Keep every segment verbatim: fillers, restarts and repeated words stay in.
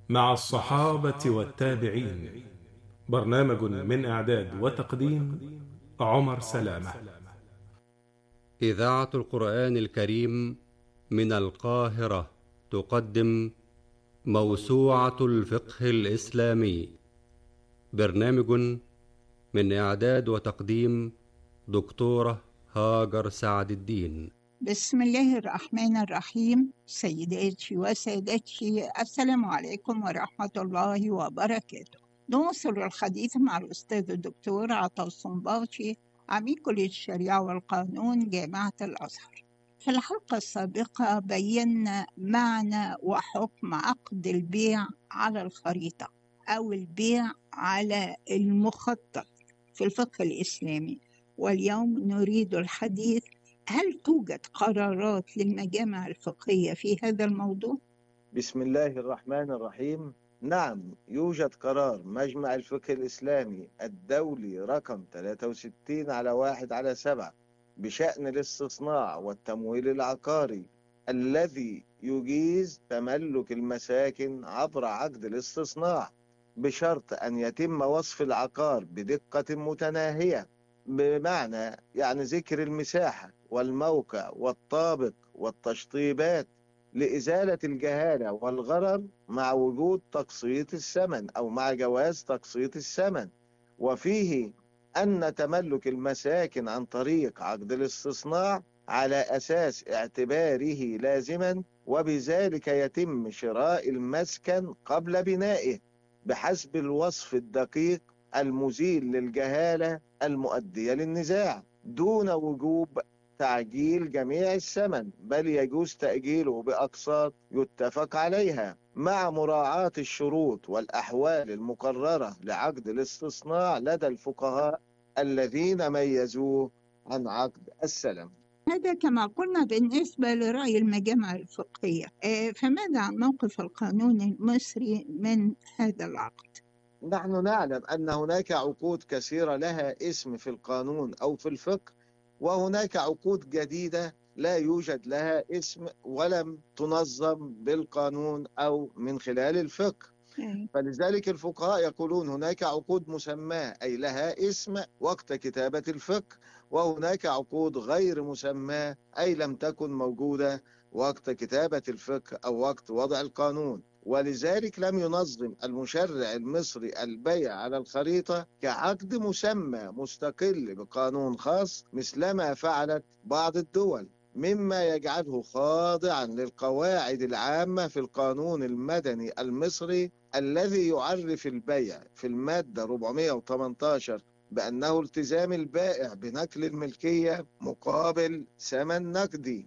مع الصحابة والتابعين. برنامج من إعداد وتقديم عمر سلامة. إذاعة القرآن الكريم من القاهرة تقدم موسوعة الفقه الإسلامي. برنامج من إعداد وتقديم دكتورة هاجر سعد الدين. بسم الله الرحمن الرحيم. سيداتي وسادتي، السلام عليكم ورحمة الله وبركاته. نواصل الحديث مع الأستاذ الدكتور عطا الصنباطي، عميد كلية الشريعة والقانون جامعة الأزهر. في الحلقة السابقة بينا معنى وحكم عقد البيع على الخريطة أو البيع على المخطط في الفقه الإسلامي، واليوم نريد الحديث: هل توجد قرارات للمجامع الفقهية في هذا الموضوع؟ بسم الله الرحمن الرحيم. نعم، يوجد قرار مجمع الفقه الإسلامي الدولي رقم ثلاثة وستين على واحد على سبعة بشأن الاستصناع والتمويل العقاري الذي يجيز تملك المساكن عبر عقد الاستصناع بشرط أن يتم وصف العقار بدقة متناهية، بمعنى يعني ذكر المساحة والموقع والطابق والتشطيبات لإزالة الجهالة والغرر، مع وجود تقسيط الثمن أو مع جواز تقسيط الثمن. وفيه أن تملك المساكن عن طريق عقد الاستصناع على أساس اعتباره لازما، وبذلك يتم شراء المسكن قبل بنائه بحسب الوصف الدقيق المزيل للجهالة المؤدية للنزاع، دون وجوب تعجيل جميع الثمن، بل يجوز تأجيله بأقساط يتفق عليها مع مراعاة الشروط والأحوال المقررة لعقد الاستصناع لدى الفقهاء الذين ميزوه عن عقد السلم. هذا كما قلنا بالنسبة لرأي المجامع الفقهية. آه، فماذا عن موقف القانون المصري من هذا العقد؟ نحن نعلم أن هناك عقود كثيرة لها اسم في القانون أو في الفقه، وهناك عقود جديدة لا يوجد لها اسم ولم تنظم بالقانون أو من خلال الفقه. فلذلك الفقهاء يقولون هناك عقود مسماة أي لها اسم وقت كتابة الفقه، وهناك عقود غير مسماة أي لم تكن موجودة وقت كتابة الفقه أو وقت وضع القانون. ولذلك لم ينظم المشرع المصري البيع على الخريطة كعقد مسمى مستقل بقانون خاص مثلما فعلت بعض الدول، مما يجعله خاضعا للقواعد العامة في القانون المدني المصري الذي يعرف البيع في المادة أربعمائة وثمانية عشر بأنه التزام البائع بنقل الملكية مقابل ثمن نقدي،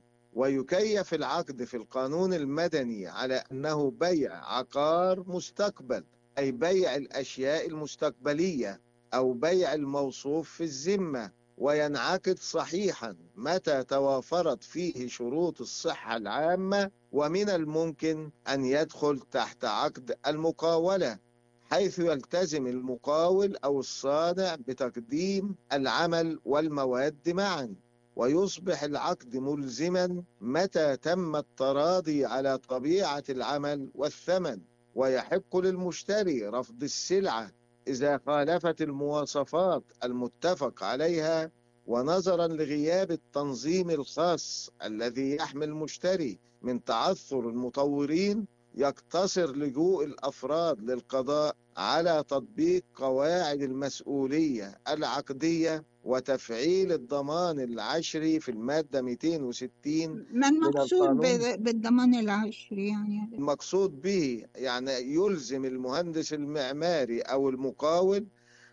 ويكيف العقد في القانون المدني على أنه بيع عقار مستقبل أي بيع الأشياء المستقبلية أو بيع الموصوف في الذمة، وينعقد صحيحا متى توافرت فيه شروط الصحة العامة، ومن الممكن أن يدخل تحت عقد المقاولة، حيث يلتزم المقاول أو الصانع بتقديم العمل والمواد معا، ويصبح العقد ملزما متى تم التراضي على طبيعة العمل والثمن، ويحق للمشتري رفض السلعة إذا خالفت المواصفات المتفق عليها، ونظرا لغياب التنظيم الخاص الذي يحمي المشتري من تعثر المطورين يقتصر لجوء الأفراد للقضاء على تطبيق قواعد المسؤولية العقدية وتفعيل الضمان العشري في المادة مئتين وستين ما من المقصود القانون. ب- بالضمان العشري يعني؟ المقصود به يعني يلزم المهندس المعماري أو المقاول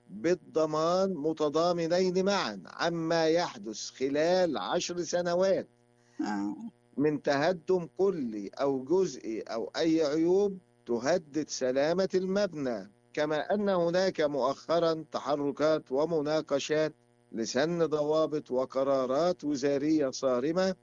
بالضمان متضامنين معا عما يحدث خلال عشر سنوات آه. من تهدم كلي أو جزئي أو أي عيوب تهدد سلامة المبنى. كما أن هناك مؤخرا تحركات ومناقشات لسن ضوابط وقرارات وزارية صارمة